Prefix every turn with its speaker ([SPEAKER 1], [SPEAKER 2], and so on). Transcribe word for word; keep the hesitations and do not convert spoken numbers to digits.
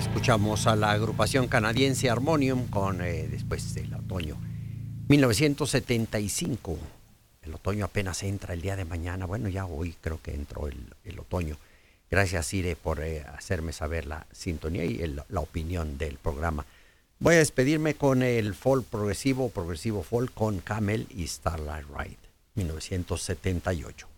[SPEAKER 1] Escuchamos a la agrupación canadiense Harmonium con eh, Después del otoño. mil novecientos setenta y cinco. El otoño apenas entra el día de mañana. Bueno, ya hoy creo que entró el, el otoño. Gracias, Ire, por eh, hacerme saber la sintonía y el, la opinión del programa. Voy a despedirme con el folk progresivo, progresivo folk con Camel y Starlight Ride, mil novecientos setenta y ocho.